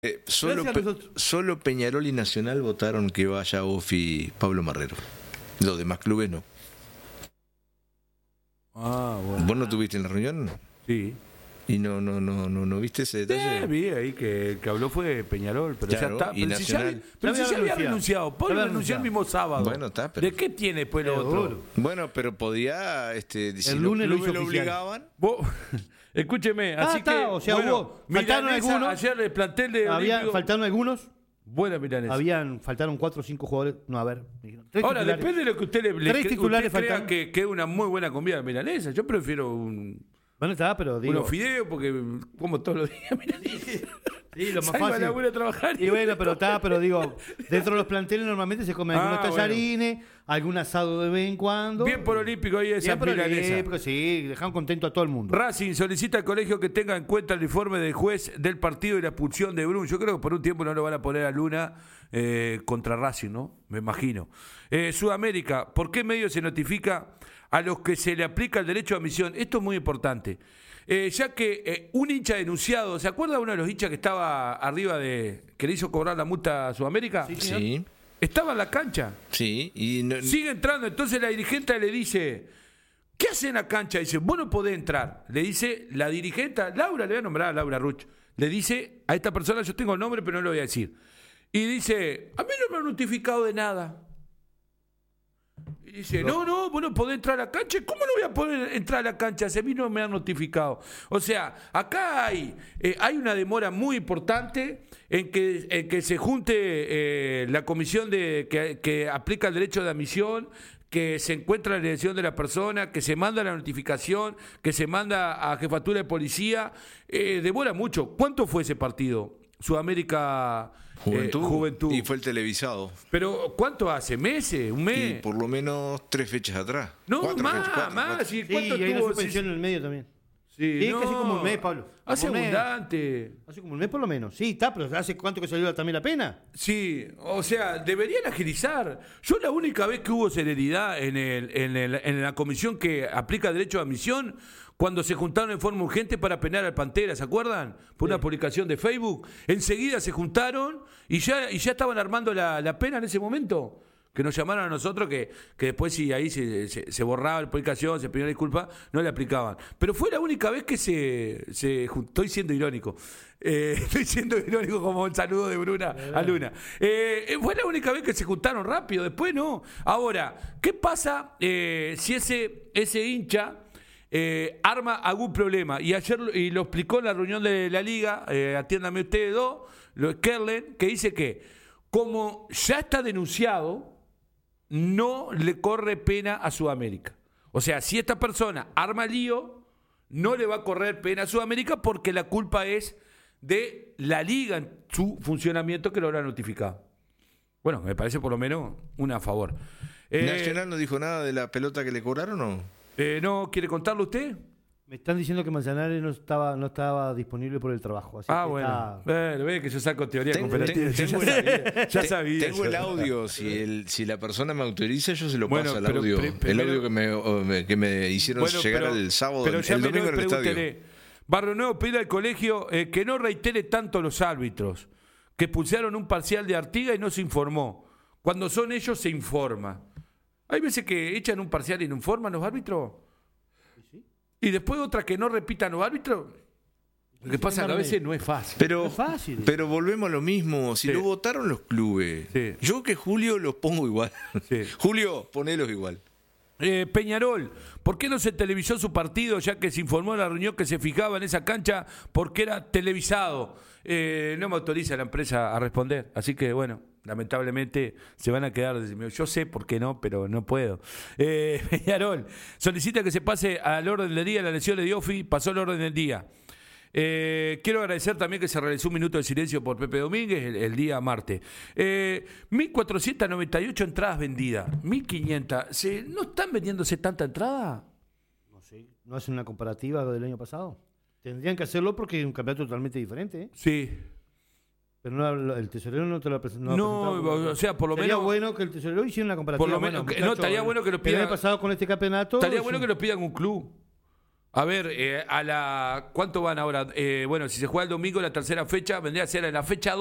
Solo Peñarol y Nacional votaron que vaya Ofi Pablo Marrero. Los demás clubes no. Bueno. ¿Vos no estuviste en la reunión? Sí. ¿Y no viste ese detalle? Vi ahí que habló fue Peñarol, pero claro, ya está. Y Nacional. Pero si ya había renunciado. Pablo renunció el mismo sábado. Bueno, está. Pero... ¿De qué tiene pues lo otro? Bueno, pero podía, el si lunes los lo clubes hizo lo obligaban. Escúcheme, así que o sea, bueno, hubo, faltaron Milanesa, algunos. ayer el plantel de Faltaron algunos. Buena Milanesa. Faltaron 4 o 5 jugadores. No, a ver. Ahora, depende de lo que usted titulares usted crea faltan. que es una muy buena comida milanesa. Yo prefiero Bueno, está, pero digo. unos fideos porque como todos los días milanesa. Sí, lo más Salgo fácil. a la buena a trabajar. Y bueno, pero digo, dentro de los planteles normalmente se comen algunos tallarines, algún asado de vez en cuando. Bien por Olímpico ahí esa milanesa. Sí, dejaron contento a todo el mundo. Racing solicita al colegio que tenga en cuenta el informe del juez del partido y la expulsión de Brun. Yo creo que por un tiempo no lo van a poner a Luna contra Racing, ¿no? Me imagino. Sudamérica, ¿por qué medio se notifica a los que se le aplica el derecho a admisión? Esto es muy importante. Ya que un hincha denunciado, ¿se acuerda uno de los hinchas que estaba arriba que le hizo cobrar la multa a Sudamérica? Sí. Estaba en la cancha. Sí. Sigue entrando, entonces la dirigente le dice, ¿qué hace en la cancha? Dice, vos no podés entrar. Le dice la dirigente, Laura, le voy a nombrar a Laura Ruch, le dice a esta persona, yo tengo el nombre pero no lo voy a decir. Y dice, a mí no me han notificado de nada. Y dice, no, vos no podés entrar a la cancha. ¿Cómo no voy a poder entrar a la cancha? Si a mí no me han notificado. O sea, acá hay una demora muy importante en que se junte la comisión que aplica el derecho de admisión, que se encuentra la dirección de la persona, que se manda la notificación, que se manda a jefatura de policía. Demora mucho. ¿Cuánto fue ese partido? Sudamérica... Juventud. Y fue el televisado. Pero ¿cuánto hace? ¿Meses? ¿Un mes? Y por lo menos 3 fechas atrás. No, 4 más. fechas. ¿Y cuánto y hay una tuvo? suspensión en el medio también. Sí, no. Casi como un mes, Pablo. Hace Como un mes. abundante. Hace como un mes por lo menos. Sí, está, pero ¿hace cuánto que salió también la pena? Sí, o sea, deberían agilizar. Yo la única vez que hubo celeridad en la comisión que aplica derecho de admisión, cuando se juntaron en forma urgente para penar al Pantera, ¿se acuerdan? Por una publicación de Facebook. Enseguida se juntaron y ya estaban armando la pena en ese momento. Que nos llamaron a nosotros, que después si ahí se borraba la publicación, se pidió disculpa, no le aplicaban. Pero fue la única vez que se juntó, estoy siendo irónico. Estoy siendo irónico como el saludo de Bruna a Luna. Fue la única vez que se juntaron rápido, después no. Ahora, ¿qué pasa si ese hincha arma algún problema? Y ayer lo explicó en la reunión de la liga, atiéndame ustedes dos, Kerlen, que dice que como ya está denunciado, no le corre pena a Sudamérica. O sea, si esta persona arma lío, no le va a correr pena a Sudamérica porque la culpa es de la liga en su funcionamiento que lo habrá notificado. Bueno, me parece por lo menos una a favor. ¿Nacional no dijo nada de la pelota que le cobraron o no? ¿No quiere contarlo usted? Me están diciendo que Manzanares no estaba disponible por el trabajo. Así que bueno. Ve que yo saco teoría Tengo ya sabía. Tengo el audio. Si la persona me autoriza, yo se lo paso al pero audio. El audio que me hicieron llegar el sábado, el domingo en el estadio. Barrio Nuevo pide al colegio que no reitere tanto los árbitros, que expulsaron un parcial de Artiga y no se informó. Cuando son ellos, se informa. Hay veces que echan un parcial y no informan los árbitros. Y después otra que no repitan los árbitros. Lo que pasa es que a veces no es fácil. Pero volvemos a lo mismo. Si lo votaron los clubes, yo que Julio los pongo igual. Sí. Julio, ponelos igual. Peñarol, ¿por qué no se televisó su partido ya que se informó en la reunión que se fijaba en esa cancha porque era televisado? No me autoriza la empresa a responder, así que bueno, lamentablemente se van a quedar. Yo sé por qué no, pero no puedo. Peñarol solicita que se pase al orden del día la lesión de Diofi, pasó el orden del día. Quiero agradecer también que se realizó un minuto de silencio por Pepe Domínguez el día martes. 1.498 entradas vendidas, 1.500. ¿No están vendiéndose tanta entrada? No sé, ¿no hacen una comparativa del año pasado? Tendrían que hacerlo porque es un campeonato totalmente diferente, ¿eh? Sí. Pero no, el tesorero no te lo ha presentado. No, o sea, por lo menos. Estaría bueno que el tesorero hiciera una comparativa. Por lo menos, no, estaría bueno que lo pidan. El año pasado con este campeonato. Estaría bueno que lo pidan un club. A ver, ¿cuánto van ahora? Bueno, si se juega el domingo, la tercera fecha, vendría a ser la fecha